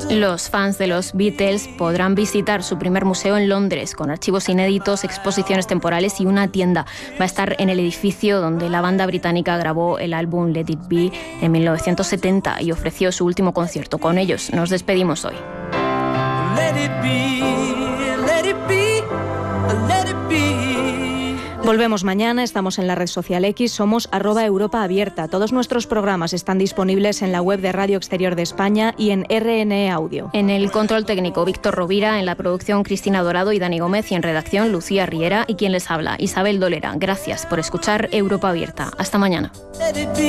Los fans de los Beatles podrán visitar su primer museo en Londres, con archivos inéditos, exposiciones temporales y una tienda. Va a estar en el edificio donde la banda británica grabó el álbum Let It Be en 1970 y ofreció su último concierto. Con ellos nos despedimos hoy. Let it be, let it be, let it be. Volvemos mañana, estamos en la red social X, somos @EuropaAbierta. Todos nuestros programas están disponibles en la web de Radio Exterior de España y en RNE Audio. En el control técnico, Víctor Rovira, en la producción Cristina Dorado y Dani Gómez, y en redacción Lucía Riera, y quien les habla, Isabel Dolera. Gracias por escuchar Europa Abierta. Hasta mañana.